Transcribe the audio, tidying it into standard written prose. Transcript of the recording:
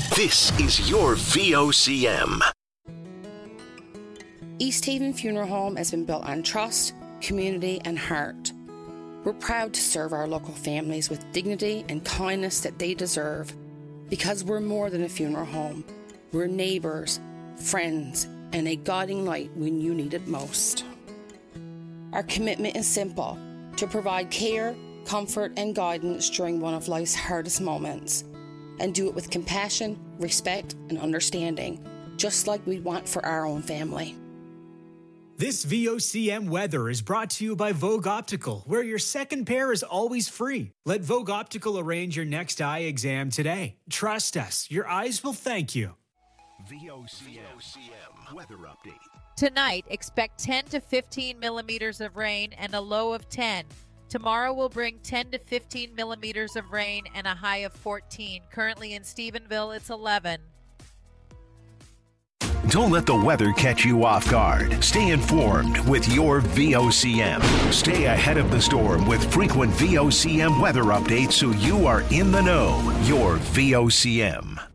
This is your VOCM. East Haven Funeral Home has been built on trust, community, and heart. We're proud to serve our local families with dignity and kindness that they deserve, because we're more than a funeral home. We're neighbors, friends, and a guiding light when you need it most. Our commitment is simple: to provide care, comfort, and guidance during one of life's hardest moments, and do it with compassion, respect, and understanding, just like we'd want for our own family. This VOCM weather is brought to you by Vogue Optical, where your second pair is always free. Let Vogue Optical arrange your next eye exam today. Trust us, your eyes will thank you. VOCM weather update. Tonight, expect 10 to 15 millimeters of rain and a low of 10. Tomorrow will bring 10 to 15 millimeters of rain and a high of 14. Currently in Stephenville, it's 11. Don't let the weather catch you off guard. Stay informed with your VOCM. Stay ahead of the storm with frequent VOCM weather updates so you are in the know. Your VOCM.